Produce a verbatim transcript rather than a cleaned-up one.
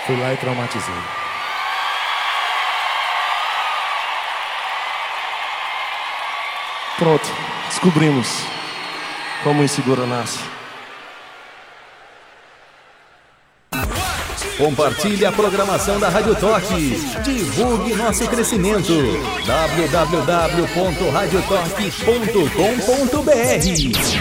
Fui lá e traumatizei. Pronto, descobrimos como o inseguro nasce. Compartilhe a programação da Rádio Toque. Divulgue nosso crescimento. w w w ponto rádio toque ponto com ponto b r